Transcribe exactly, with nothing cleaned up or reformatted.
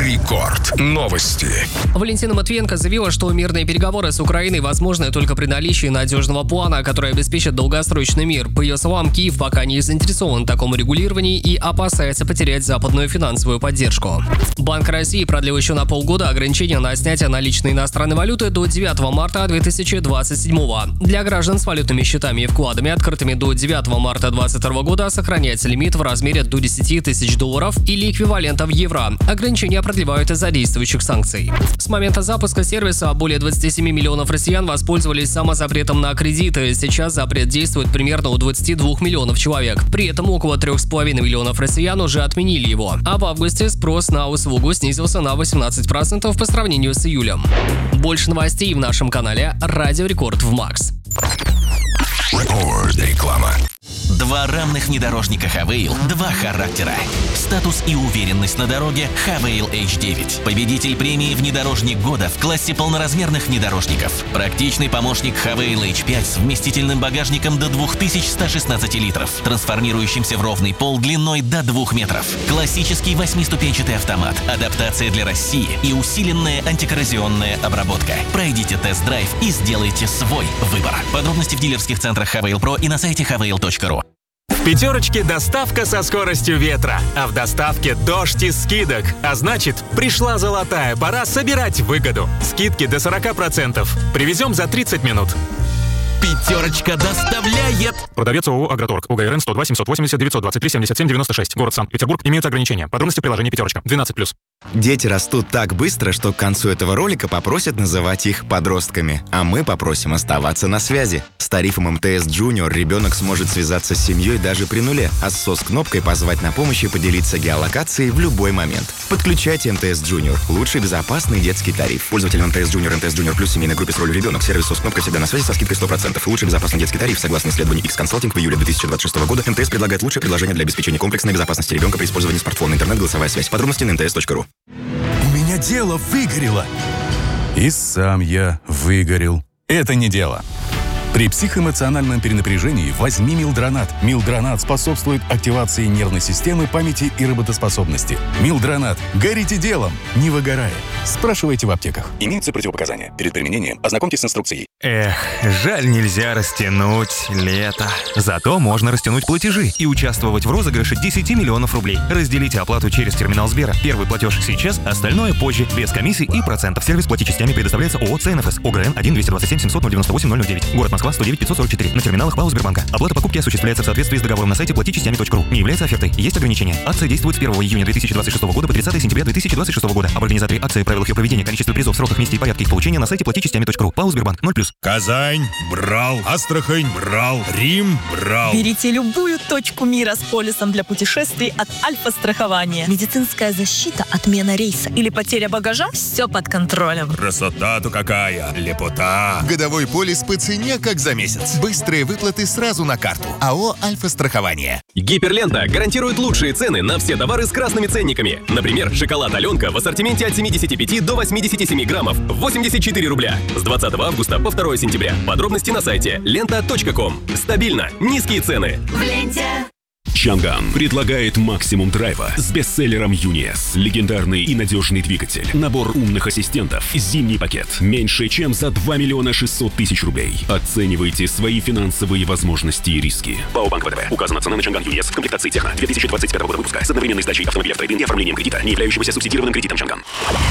Рекорд. Новости. Валентина Матвиенко заявила, что мирные переговоры с Украиной возможны только при наличии надежного плана, который обеспечит долгосрочный мир. По ее словам, Киев пока не заинтересован в таком регулировании и опасается потерять западную финансовую поддержку. Банк России продлил еще на полгода ограничения на снятие наличной иностранной валюты до девятого марта две тысячи двадцать седьмого. Для граждан с валютными счетами и вкладами, открытыми до девятого марта две тысячи двадцать второго года, сохраняется лимит в размере до десяти тысяч долларов или эквивалента в евро. Ограничения продлевают из-за действующих санкций. С момента запуска сервиса более двадцати семи миллионов россиян воспользовались самозапретом на кредиты. Сейчас запрет действует примерно у двадцати двух миллионов человек. При этом около трёх с половиной миллионов россиян уже отменили его. А в августе спрос на услугу снизился на восемнадцать процентов по сравнению с июлем. Больше новостей в нашем канале Радио Рекорд в Макс. Реклама. Два равных внедорожника Хавейл, два характера. Статус и уверенность на дороге Хавейл эйч девять. Победитель премии «Внедорожник года» в классе полноразмерных внедорожников. Практичный помощник Хавейл эйч пять с вместительным багажником до две тысячи сто шестнадцать литров, трансформирующимся в ровный пол длиной до двух метров. Классический восьмиступенчатый автомат, адаптация для России и усиленная антикоррозионная обработка. Пройдите тест-драйв и сделайте свой выбор. Подробности в дилерских центрах Хавейл Про и на сайте хавейл точка ру. В пятерочке доставка со скоростью ветра, а в доставке дождь из скидок. А значит, пришла золотая пора собирать выгоду. Скидки до сорока процентов. Привезем за тридцать минут. Пятерочка доставляет. Продавец ООО «Агроторг». УГРН сто два семьсот восемьдесят девятьсот двадцать три семьдесят семь девяносто шесть. Город Санкт-Петербург. Имеются ограничения. Подробности в приложении «Пятерочка». двенадцать плюс. Дети растут так быстро, что к концу этого ролика попросят называть их подростками. А мы попросим оставаться на связи. С тарифом эм тэ эс Junior ребенок сможет связаться с семьей даже при нуле, а с СОС-кнопкой позвать на помощь и поделиться геолокацией в любой момент. Подключайте эм тэ эс Junior. Лучший безопасный детский тариф. Пользователь эм тэ эс Junior, эм тэ эс Junior Plus, семейной группе с ролью ребенок. Сервис СОС-кнопка всегда на связи со скидкой сто процентов. Лучший безопасный детский тариф. Согласно исследованию X-Consulting в июле две тысячи двадцать шестого года, эм тэ эс предлагает лучшее предложение для обеспечения комплексной безопасности ребенка при использовании смартфона, интернет, голосовая связь. Подробности на эм тэ эс точка ру. У меня дело выгорело. И сам я выгорел. Это не дело. При психоэмоциональном перенапряжении возьми Милдронат. Милдронат способствует активации нервной системы, памяти и работоспособности. Милдронат. Горите делом, не выгорая. Спрашивайте в аптеках. Имеются противопоказания. Перед применением ознакомьтесь с инструкцией. Эх, жаль, нельзя растянуть лето. Зато можно растянуть платежи и участвовать в розыгрыше десяти миллионов рублей. Разделите оплату через терминал Сбера. Первый платеж сейчас, остальное позже, без комиссий и процентов. Сервис плати частями предоставляется ООО «Цэ Эн Эф Эс». ОГРН один двести двадцать семь семьсот девяносто восемь ноль ноль девять. Город Москва, сто девять пятьсот сорок четыре. На терминалах ПАО Сбербанка. Оплата покупки осуществляется в соответствии с договором на сайте плати частями точка ру. Не является офертой. Есть ограничения. Акция действует с первого июня две тысячи двадцать шестого года по тридцатое сентября две тысячи двадцать шестого года. Об организаторе акции, правилах ее проведения, количестве призов, сроках, месте и порядке их получения на сайте плати частями точка ру. ПАО Сбербанк ноль плюс. Казань брал, Астрахань брал, Рим брал. Берите любую точку мира с полисом для путешествий от Альфа-страхования. Медицинская защита, отмена рейса или потеря багажа – все под контролем. Красота-то какая, лепота. Годовой полис по цене, как за месяц. Быстрые выплаты сразу на карту. АО «Альфа-страхование». Гиперлента гарантирует лучшие цены на все товары с красными ценниками. Например, шоколад «Аленка» в ассортименте от семидесяти пяти до восьмидесяти семи граммов – восемьдесят четыре рубля. С двадцатого августа по второе сентября. Подробности на сайте лента точка ком. Стабильно. Низкие цены. В ленте. Чанган предлагает максимум драйва с бестселлером Юниес. Легендарный и надежный двигатель. Набор умных ассистентов. Зимний пакет. Меньше чем за два миллиона шестьсот тысяч рублей. Оценивайте свои финансовые возможности и риски. ПАО Банк вэ тэ бэ. Указана цена на Чанган Юниес в комплектации Техно две тысячи двадцать пятого года выпуска с одновременной сдачей автомобиля в трейд-ин и оформлением кредита, не являющегося субсидированным кредитом Чанган.